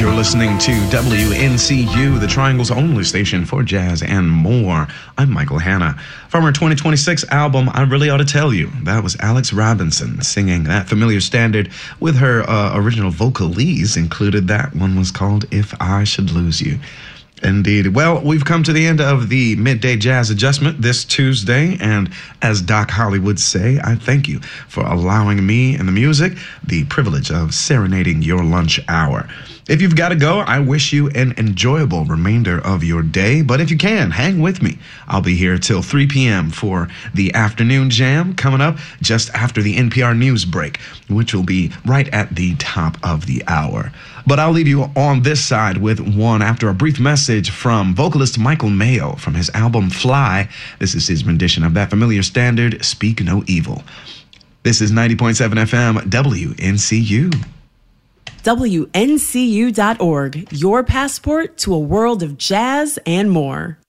You're listening to WNCU, the Triangle's only station for jazz and more. I'm Michael Hanna. From her 2026 album, I Really Ought to Tell You, that was Alex Robinson singing that familiar standard with her original vocalese included. That one was called If I Should Lose You. Indeed. Well, we've come to the end of the Midday Jazz Adjustment this Tuesday, and as Doc Holly would say, I thank you for allowing me and the music the privilege of serenading your lunch hour. If you've got to go, I wish you an enjoyable remainder of your day, but if you can, hang with me. I'll be here till 3 p.m. for the afternoon jam coming up just after the NPR news break, which will be right at the top of the hour. But I'll leave you on this side with one after a brief message from vocalist Michael Mayo from his album Fly. This is his rendition of that familiar standard, Speak No Evil. This is 90.7 FM WNCU. WNCU.org, your passport to a world of jazz and more.